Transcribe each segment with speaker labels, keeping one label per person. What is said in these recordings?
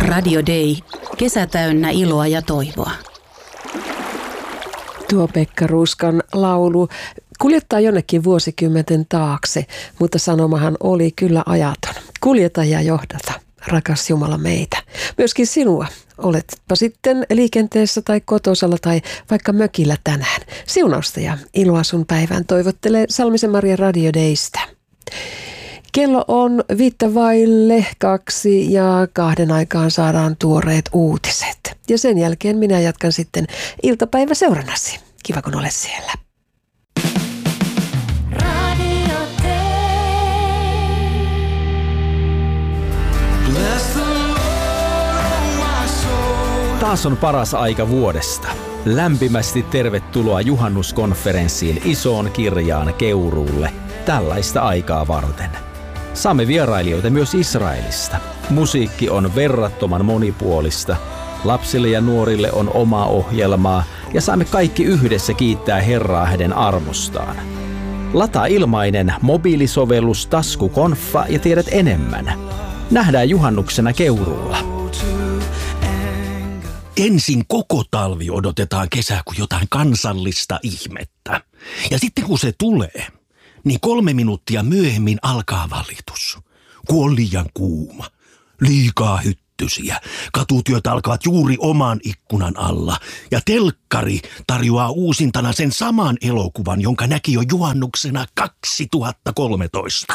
Speaker 1: Radio Day. Kesä täynnä iloa ja toivoa.
Speaker 2: Tuo Pekka Ruuskan laulu kuljettaa jonnekin vuosikymmenten taakse, mutta sanomahan oli kyllä ajaton. Kuljeta ja johdata, rakas Jumala meitä. Myöskin sinua, oletpa sitten liikenteessä tai kotosalla tai vaikka mökillä tänään. Siunausta ja iloa sun päivään toivottelee Salmisen Maria Radio Daystä. Kello on 1:05 ja 2 aikaan saadaan tuoreet uutiset. Ja sen jälkeen minä jatkan sitten iltapäiväseurannasi. Kiva kun olet siellä.
Speaker 3: Taas on paras aika vuodesta. Lämpimästi tervetuloa juhannuskonferenssiin Isoon Kirjaan Keuruulle tällaista aikaa varten. Saamme vierailijoita myös Israelista. Musiikki on verrattoman monipuolista. Lapsille ja nuorille on omaa ohjelmaa ja saamme kaikki yhdessä kiittää Herraa hänen armostaan. Lataa ilmainen mobiilisovellus Taskukonfa ja tiedät enemmän. Nähdään juhannuksena Keuruulla.
Speaker 4: Ensin koko talvi odotetaan kesäkuun jotain kansallista ihmettä. Ja sitten kun se tulee, niin 3 minuuttia myöhemmin alkaa valitus. Kun on liian kuuma, liikaa hyttysiä, katutyöt alkavat juuri oman ikkunan alla. Ja telkkari tarjoaa uusintana sen saman elokuvan, jonka näki jo juhannuksena 2013.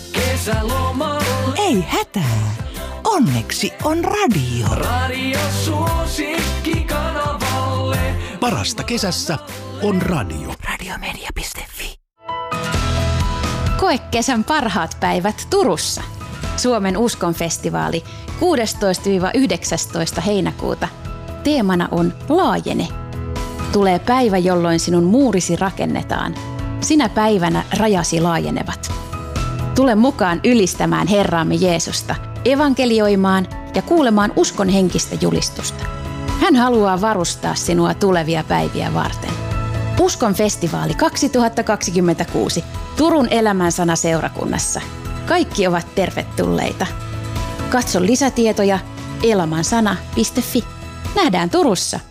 Speaker 5: Ei hätää. Onneksi on radio.
Speaker 6: Radio suosikkikanavalle.
Speaker 4: Parasta kesässä on radio.
Speaker 5: Radiomedia.fi.
Speaker 7: Koe kesän parhaat päivät Turussa. Suomen uskonfestivaali 16-19 heinäkuuta. Teemana on Laajene. Tulee päivä, jolloin sinun muurisi rakennetaan. Sinä päivänä rajasi laajenevat. Tule mukaan ylistämään Herraamme Jeesusta, evankelioimaan ja kuulemaan uskon henkistä julistusta. Hän haluaa varustaa sinua tulevia päiviä varten. Uskon festivaali 2026 Turun Elämänsana seurakunnassa. Kaikki ovat tervetulleita. Katso lisätietoja elamansana.fi. Nähdään Turussa.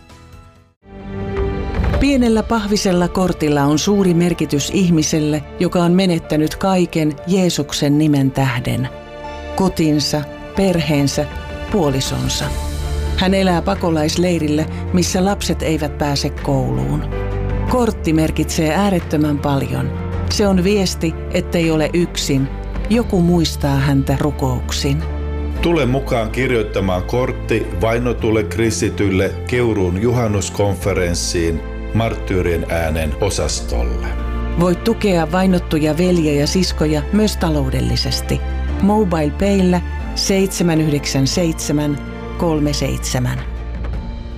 Speaker 5: Pienellä pahvisella kortilla on suuri merkitys ihmiselle, joka on menettänyt kaiken Jeesuksen nimen tähden. Kotinsa, perheensä, puolisonsa. Hän elää pakolaisleirillä, missä lapset eivät pääse kouluun. Kortti merkitsee äärettömän paljon. Se on viesti, ettei ole yksin. Joku muistaa häntä rukouksin.
Speaker 8: Tule mukaan kirjoittamaan kortti vainotulle kristitylle Keuruun juhannuskonferenssiin Marttyyrien äänen osastolle.
Speaker 5: Voit tukea vainottuja veljiä ja siskoja myös taloudellisesti. MobilePayllä 797 37.